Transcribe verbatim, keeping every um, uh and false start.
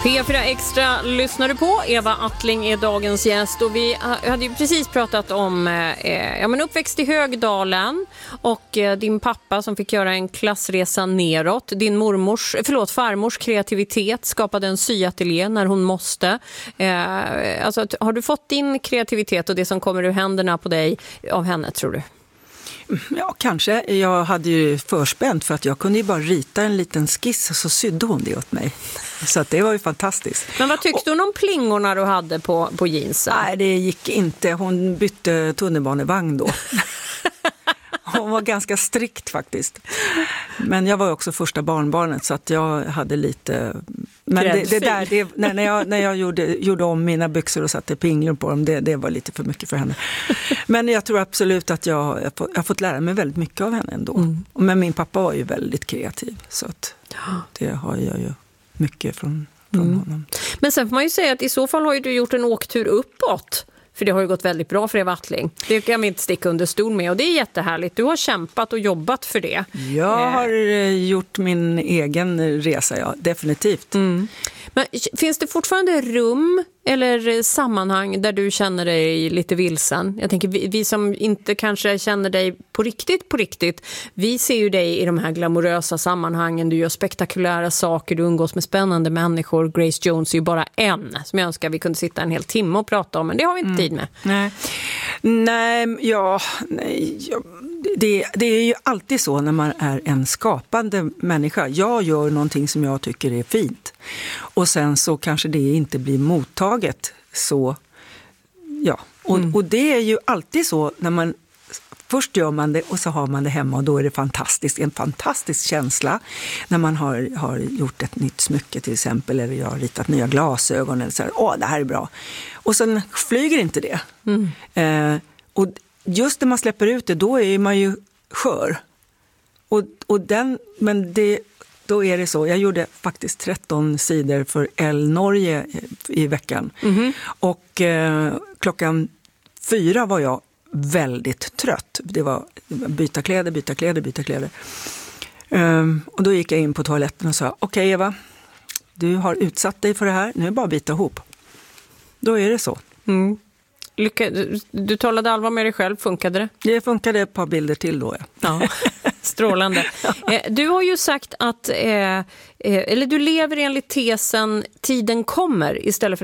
P fyra Extra lyssnar du på. Eva Attling är dagens gäst och vi hade ju precis pratat om eh, ja, men uppväxt i Högdalen och eh, din pappa som fick göra en klassresa neråt. Din mormors, förlåt, farmors kreativitet skapade en syateljé när hon måste. Eh, alltså, har du fått din kreativitet och det som kommer ur händerna på dig av henne, tror du? Ja, kanske. Jag hade ju förspänt för att jag kunde ju bara rita en liten skiss och så sydde hon det åt mig. Så att det var ju fantastiskt. Men vad tyckte och, hon om plingorna du hade på, på jeansen? Nej, det gick inte. Hon bytte tunnelbanevagn då. Hon var ganska strikt faktiskt. Men jag var också första barnbarnet så att jag hade lite... Men det, det där, det, när, när jag, när jag gjorde, gjorde om mina byxor och satte pinglor på dem, det, det var lite för mycket för henne. Men jag tror absolut att jag, jag har fått lära mig väldigt mycket av henne ändå. Mm. Men min pappa var ju väldigt kreativ så att det har jag ju mycket från, från mm. honom. Men sen får man ju säga att i så fall har ju du gjort en åktur uppåt. För det har ju gått väldigt bra för Eva Attling. Det kan man inte sticka under stol med och det är jättehärligt. Du har kämpat och jobbat för det. Jag har gjort min egen resa, ja, definitivt. Mm. Men finns det fortfarande rum eller sammanhang där du känner dig lite vilsen? Jag tänker, vi, vi som inte kanske känner dig på riktigt, på riktigt, vi ser ju dig i de här glamorösa sammanhangen. Du gör spektakulära saker, du umgås med spännande människor. Grace Jones är ju bara en som jag önskar vi kunde sitta en hel timme och prata om, men det har vi inte mm. tid med. Nej, nej, ja, nej, ja. Det, det är ju alltid så när man är en skapande människa. Jag gör någonting som jag tycker är fint. Och sen så kanske det inte blir mottaget. Så, ja. Och, mm. och det är ju alltid så när man... Först gör man det och så har man det hemma och då är det fantastiskt. En fantastisk känsla när man har, har gjort ett nytt smycke till exempel. Eller jag har ritat nya glasögon. Eller så här, åh, det här är bra. Och sen flyger inte det. Mm. Eh, och just när man släpper ut det, då är man ju skör. Och, och den, men det, då är det så. Jag gjorde faktiskt tretton sidor för El Norge i veckan. Mm-hmm. Och eh, klockan fyra var jag väldigt trött. Det var byta kläder, byta kläder, byta kläder. Um, och då gick jag in på toaletten och sa, okej okay, Eva, du har utsatt dig för det här. Nu är det bara att byta ihop. Då är det så. Mm. Lycka, du, du talade allvar med dig själv, funkade det? Det funkade ett par bilder till då, ja. Ja. Strålande. Ja. Du har ju sagt att, eh, eller du lever enligt tesen tiden kommer istället för